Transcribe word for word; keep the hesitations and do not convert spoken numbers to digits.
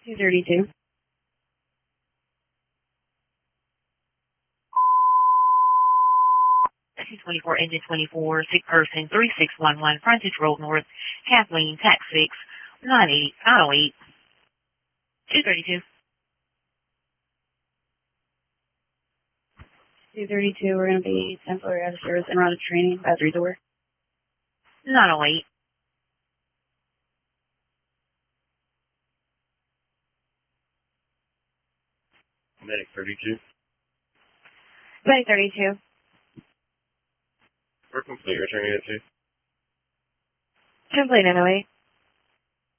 two thirty-two. two twenty-four, engine twenty-four, sick person, three six one one, Frontage Road North, Kathleen, tax six, nine eight, nine oh eight, two thirty-two. two thirty-two, we're going to be temporary out of service and run a training advisory door. nine oh eight. Medic thirty-two. Medic thirty-two. We're complete. Returning it to. Complete nine oh eight.